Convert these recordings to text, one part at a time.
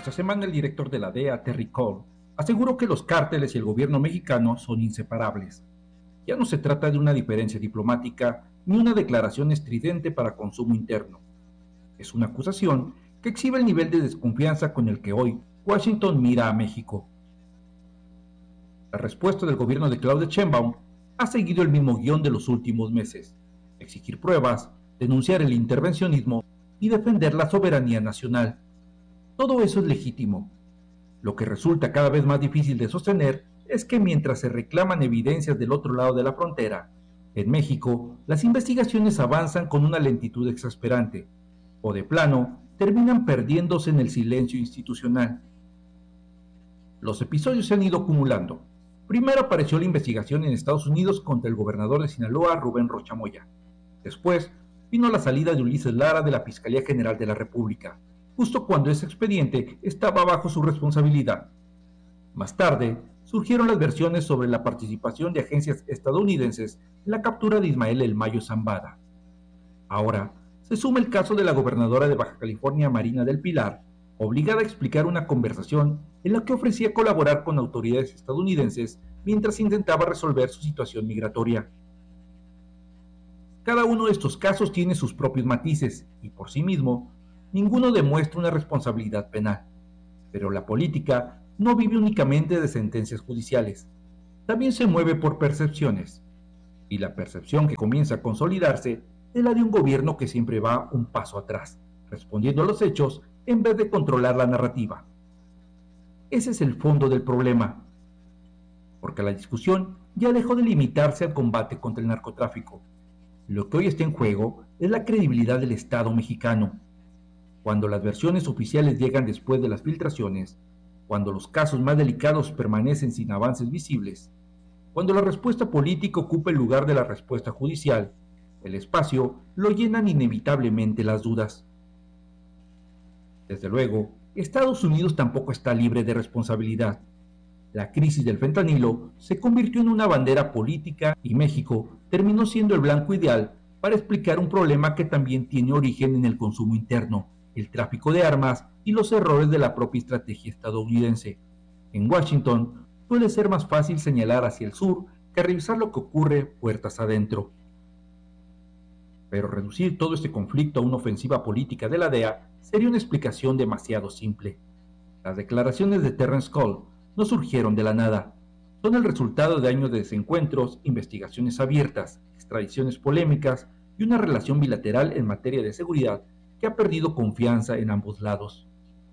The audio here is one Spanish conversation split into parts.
Esta semana el director de la DEA, Terry Cole, aseguró que los cárteles y el gobierno mexicano son inseparables. Ya no se trata de una diferencia diplomática ni una declaración estridente para consumo interno. Es una acusación que exhibe el nivel de desconfianza con el que hoy Washington mira a México. La respuesta del gobierno de Claudia Sheinbaum ha seguido el mismo guión de los últimos meses: exigir pruebas, denunciar el intervencionismo y defender la soberanía nacional. Todo eso es legítimo. Lo que resulta cada vez más difícil de sostener es que mientras se reclaman evidencias del otro lado de la frontera, en México las investigaciones avanzan con una lentitud exasperante, o de plano terminan perdiéndose en el silencio institucional. Los episodios se han ido acumulando. Primero apareció la investigación en Estados Unidos contra el gobernador de Sinaloa, Rubén Rocha Moya. Después vino la salida de Ulises Lara de la Fiscalía General de la República, justo cuando ese expediente estaba bajo su responsabilidad. Más tarde, surgieron las versiones sobre la participación de agencias estadounidenses en la captura de Ismael El Mayo Zambada. Ahora, se suma el caso de la gobernadora de Baja California, Marina del Pilar, obligada a explicar una conversación en la que ofrecía colaborar con autoridades estadounidenses mientras intentaba resolver su situación migratoria. Cada uno de estos casos tiene sus propios matices y, por sí mismo, ninguno demuestra una responsabilidad penal. Pero la política no vive únicamente de sentencias judiciales, también se mueve por percepciones. Y la percepción que comienza a consolidarse es la de un gobierno que siempre va un paso atrás, respondiendo a los hechos en vez de controlar la narrativa. Ese es el fondo del problema, porque la discusión ya dejó de limitarse al combate contra el narcotráfico. Lo que hoy está en juego es la credibilidad del Estado mexicano. Cuando las versiones oficiales llegan después de las filtraciones, cuando los casos más delicados permanecen sin avances visibles, cuando la respuesta política ocupa el lugar de la respuesta judicial, el espacio lo llenan inevitablemente las dudas. Desde luego, Estados Unidos tampoco está libre de responsabilidad. La crisis del fentanilo se convirtió en una bandera política y México terminó siendo el blanco ideal para explicar un problema que también tiene origen en el consumo interno, el tráfico de armas y los errores de la propia estrategia estadounidense. En Washington suele ser más fácil señalar hacia el sur que revisar lo que ocurre puertas adentro. Pero reducir todo este conflicto a una ofensiva política de la DEA sería una explicación demasiado simple. Las declaraciones de Terrence Cole no surgieron de la nada. Son el resultado de años de desencuentros, investigaciones abiertas, extradiciones polémicas y una relación bilateral en materia de seguridad que ha perdido confianza en ambos lados.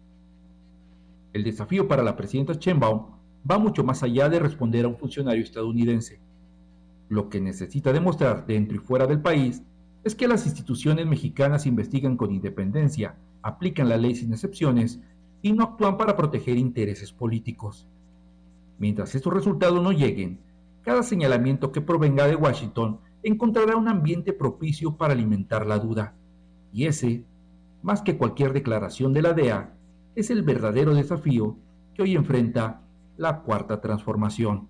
El desafío para la presidenta Sheinbaum va mucho más allá de responder a un funcionario estadounidense. Lo que necesita demostrar dentro y fuera del país es que las instituciones mexicanas investigan con independencia, aplican la ley sin excepciones y no actúan para proteger intereses políticos. Mientras estos resultados no lleguen, cada señalamiento que provenga de Washington encontrará un ambiente propicio para alimentar la duda. Y ese, más que cualquier declaración de la DEA, es el verdadero desafío que hoy enfrenta la Cuarta Transformación.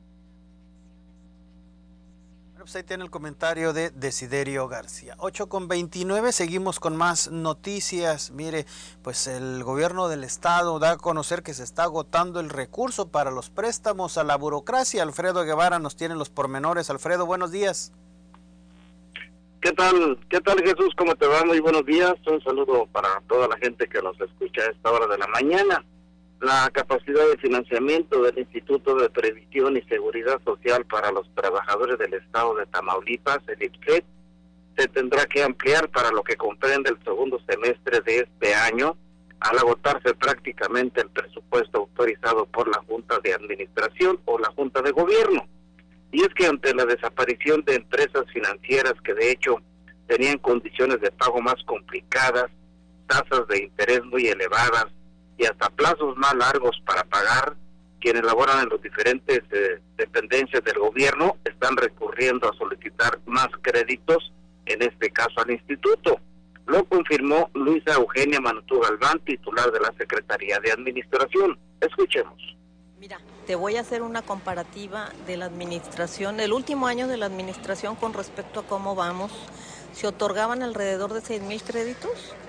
Pues ahí tiene el comentario de Desiderio García. 8:29, seguimos con más noticias. Mire, pues el gobierno del estado da a conocer que se está agotando el recurso para los préstamos a la burocracia. Alfredo Guevara nos tiene los pormenores. Alfredo, buenos días. ¿Qué tal Jesús? ¿Cómo te va? Muy buenos días. Un saludo para toda la gente que nos escucha a esta hora de la mañana. La capacidad de financiamiento del Instituto de Previsión y Seguridad Social para los trabajadores del estado de Tamaulipas, el IPSET, se tendrá que ampliar para lo que comprende el segundo semestre de este año, al agotarse prácticamente el presupuesto autorizado por la Junta de Administración o la Junta de Gobierno. Y es que ante la desaparición de empresas financieras que de hecho tenían condiciones de pago más complicadas, tasas de interés muy elevadas, y hasta plazos más largos para pagar, quienes laboran en las diferentes dependencias del gobierno están recurriendo a solicitar más créditos, en este caso al instituto. Lo confirmó Luisa Eugenia Manutú Galván, titular de la Secretaría de Administración. Escuchemos. Mira, te voy a hacer una comparativa de la administración, el último año de la administración con respecto a cómo vamos. Se otorgaban alrededor de 6,000 créditos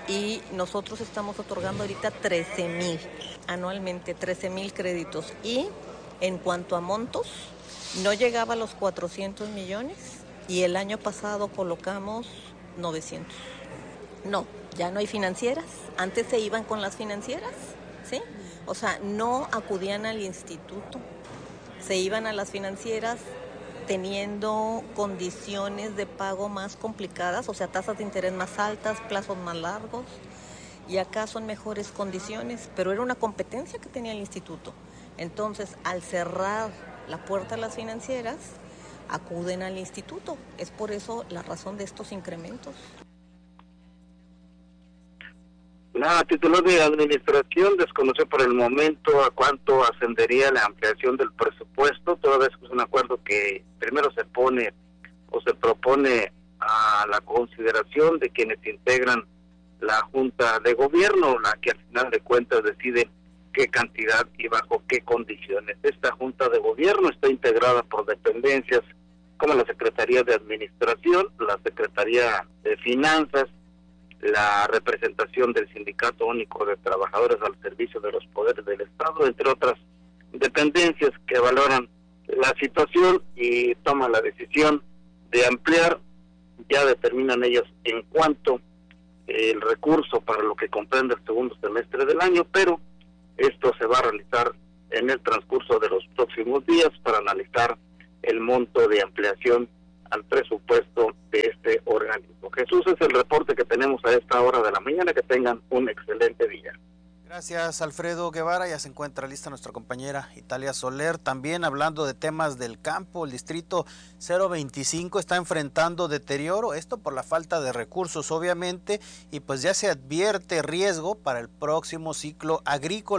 y nosotros estamos otorgando ahorita 13,000 anualmente, 13,000 créditos. Y en cuanto a montos, no llegaba a los 400 millones y el año pasado colocamos 900. No, ya no hay financieras. Antes se iban con las financieras, ¿sí? O sea, no acudían al instituto, se iban a las financieras teniendo condiciones de pago más complicadas, o sea, tasas de interés más altas, plazos más largos, y acá son mejores condiciones, pero era una competencia que tenía el instituto. Entonces, al cerrar la puerta a las financieras, acuden al instituto. Es por eso la razón de estos incrementos. La titular de administración desconoce por el momento a cuánto ascendería la ampliación del presupuesto, toda vez que es un acuerdo que primero se pone o se propone a la consideración de quienes integran la Junta de Gobierno, la que al final de cuentas decide qué cantidad y bajo qué condiciones. Esta Junta de Gobierno está integrada por dependencias como la Secretaría de Administración, la Secretaría de Finanzas, la representación del Sindicato Único de Trabajadores al servicio de los poderes del Estado, entre otras dependencias que valoran la situación y toman la decisión de ampliar. Ya determinan ellos en cuánto el recurso para lo que comprende el segundo semestre del año, pero esto se va a realizar en el transcurso de los próximos días para analizar el monto de ampliación al presupuesto de este organismo. Jesús, es el reporte que tenemos a esta hora de la mañana. Que tengan un excelente día. Gracias, Alfredo Guevara. Ya se encuentra lista nuestra compañera Italia Soler. También hablando de temas del campo, el distrito 025 está enfrentando deterioro, esto por la falta de recursos, obviamente, y pues ya se advierte riesgo para el próximo ciclo agrícola.